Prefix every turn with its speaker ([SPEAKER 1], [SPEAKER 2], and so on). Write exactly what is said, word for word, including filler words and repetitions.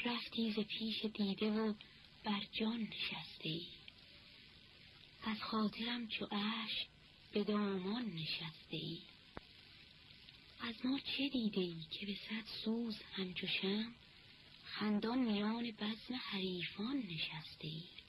[SPEAKER 1] رفتی ز پیش دیده و بر جان نشسته ای. از خاطرم چو اشک به دامان نشسته ای. از ما چه دیده ای که به صد سوز همچو شمع خندان میان بزم حریفان نشسته ای.